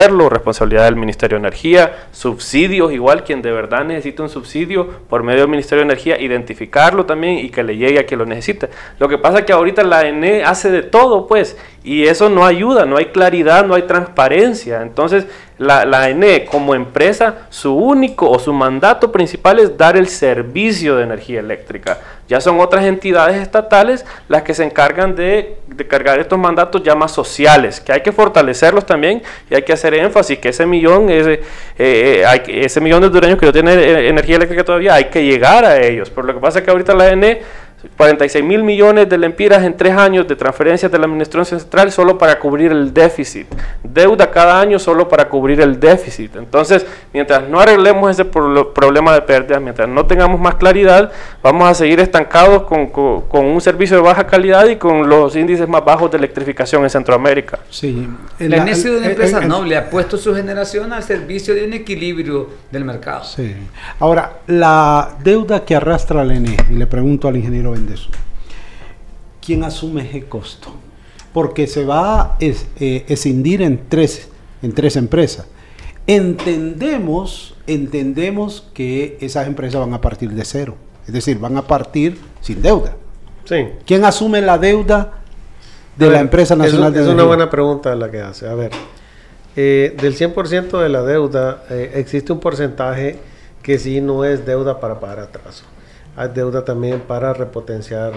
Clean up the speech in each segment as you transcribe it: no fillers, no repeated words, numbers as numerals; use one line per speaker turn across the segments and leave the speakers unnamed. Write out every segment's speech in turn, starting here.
responsabilidad del Ministerio de Energía, subsidios, igual quien de verdad necesita un subsidio por medio del Ministerio de Energía, identificarlo también y que le llegue a quien lo necesita. Lo que pasa es que ahorita la ENE hace de todo, pues, y eso no ayuda, no hay claridad, no hay transparencia. Entonces, la ENE como empresa, su único o su mandato principal es dar el servicio de energía eléctrica. Ya son otras entidades estatales las que se encargan de cargar estos mandatos ya más sociales, que hay que fortalecerlos también y hay que hacer énfasis que ese millón de hondureños que no tienen energía eléctrica todavía, hay que llegar a ellos. Pero lo que pasa es que ahorita la ENE, 46 mil millones de lempiras en 3 años de transferencias de la administración central solo para cubrir el déficit. Deuda cada año solo para cubrir el déficit. Entonces, mientras no arreglemos ese problema de pérdidas, mientras no tengamos más claridad, vamos a seguir estancados con un servicio de baja calidad y con los índices más bajos de electrificación en Centroamérica.
Sí.
La ENE ha sido una empresa noble, ha puesto su generación al servicio de un equilibrio del mercado.
Sí. Ahora, la deuda que arrastra la ENE, y le pregunto al ingeniero Bendezo, ¿quién asume ese costo? Porque se va a escindir en tres empresas. Entendemos que esas empresas van a partir de cero, es decir, van a partir sin deuda.
Sí.
¿Quién asume la deuda de la empresa nacional de energía?
Es una buena pregunta la que hace. A ver, del 100% de la deuda, existe un porcentaje que sí no es deuda para pagar atraso. Hay deuda también para repotenciar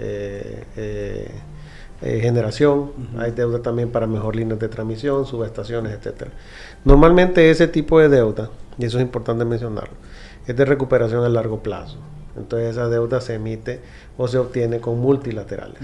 generación, hay deuda también para mejor líneas de transmisión, subestaciones, etcétera. Normalmente ese tipo de deuda, y eso es importante mencionarlo, es de recuperación a largo plazo. Entonces esa deuda se emite o se obtiene con multilaterales.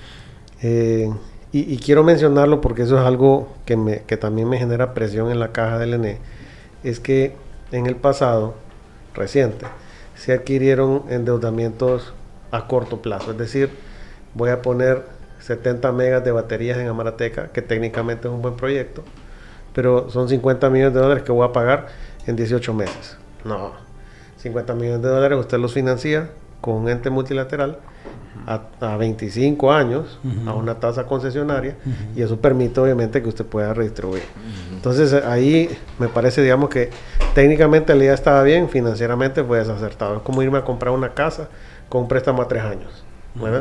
Y quiero mencionarlo porque eso es algo que también me genera presión en la caja del ENE, es que en el pasado reciente se adquirieron endeudamientos a corto plazo, es decir, voy a poner 70 megas de baterías en Amarateca, que técnicamente es un buen proyecto, pero son 50 millones de dólares que voy a pagar en 18 meses. No, 50 millones de dólares usted los financia con un ente multilateral a 25 años, a una tasa concesionaria, y eso permite obviamente que usted pueda redistribuir. Entonces ahí me parece, digamos, que técnicamente la idea estaba bien, financieramente fue desacertado. Es como irme a comprar una casa con un préstamo a 3 años. Bueno,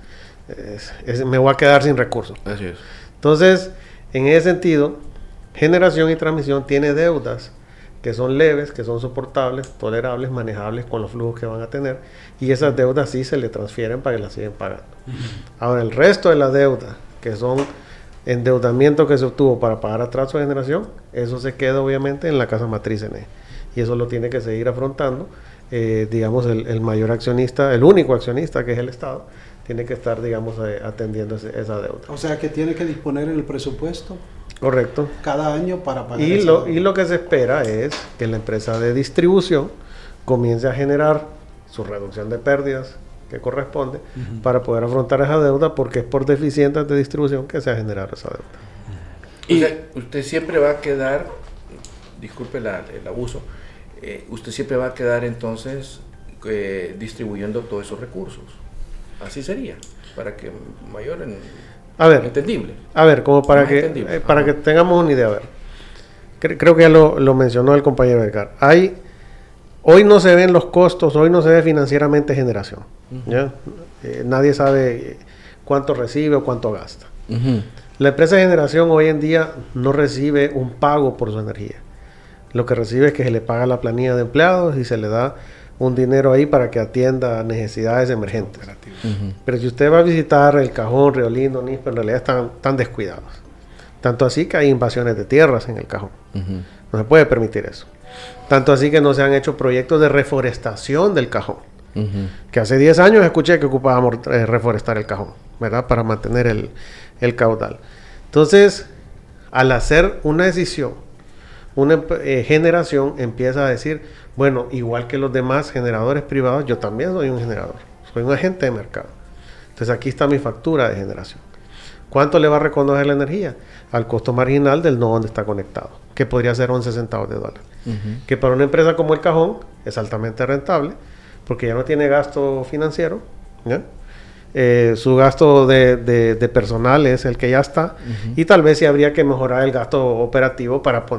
me voy a quedar sin recursos.
Así es.
Entonces, en ese sentido, generación y transmisión tiene deudas que son leves, que son soportables, tolerables, manejables con los flujos que van a tener, y esas deudas sí se le transfieren para que las sigan pagando. Ahora, el resto de la deuda, que son endeudamiento que se obtuvo para pagar atraso de generación, eso se queda obviamente en la casa matriz ENE, y eso lo tiene que seguir afrontando, digamos, el mayor accionista, el único accionista, que es el Estado, tiene que estar, digamos, atendiendo esa deuda.
O sea, que tiene que disponer en el presupuesto. Correcto. Cada año para pagar.
Y lo que se espera es que la empresa de distribución comience a generar su reducción de pérdidas que corresponde para poder afrontar esa deuda, porque es por deficiencias de distribución que se ha generado esa deuda.
Y usted siempre va a quedar, disculpe el abuso, usted siempre va a quedar entonces distribuyendo todos esos recursos. Así sería, para que mayor entendible.
A ver, como para que tengamos una idea, a ver. Creo que ya lo mencionó el compañero Edgar. Hoy no se ven los costos, hoy no se ve financieramente generación. ¿Ya? Nadie sabe cuánto recibe o cuánto gasta. La empresa de generación hoy en día no recibe un pago por su energía. Lo que recibe es que se le paga la planilla de empleados y se le da un dinero ahí para que atienda necesidades emergentes. Pero si usted va a visitar El Cajón, Río Lindo, Nispe, en realidad están descuidados. Tanto así que hay invasiones de tierras en El Cajón. No se puede permitir eso. Tanto así que no se han hecho proyectos de reforestación del Cajón. Que hace 10 años escuché que ocupábamos reforestar El Cajón, ¿verdad? Para mantener el caudal. Entonces, al hacer una decisión, una generación empieza a decir, bueno, igual que los demás generadores privados, yo también soy un generador, soy un agente de mercado. Entonces aquí está mi factura de generación. ¿Cuánto le va a reconocer la energía? Al costo marginal del nodo donde está conectado, que podría ser 11 centavos de dólar. Que para una empresa como El Cajón es altamente rentable, porque ya no tiene gasto financiero, ¿ya? su gasto de personal es el que ya está, y tal vez sí habría que mejorar el gasto operativo para